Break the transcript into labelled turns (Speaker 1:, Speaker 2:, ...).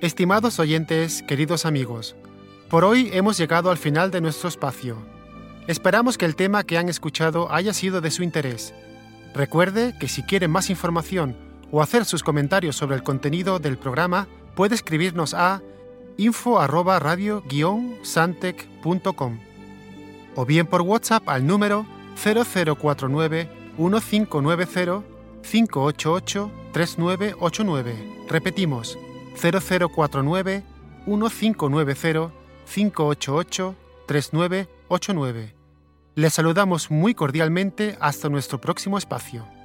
Speaker 1: Estimados oyentes, queridos amigos, por hoy hemos llegado al final de nuestro espacio. Esperamos que el tema que han escuchado haya sido de su interés. Recuerde que si quiere más información o hacer sus comentarios sobre el contenido del programa, puede escribirnos a info@radio-santec.com o bien por WhatsApp al número 0049 1590 588 3989. Repetimos, 0049 1590 588 3989. Les saludamos muy cordialmente hasta nuestro próximo espacio.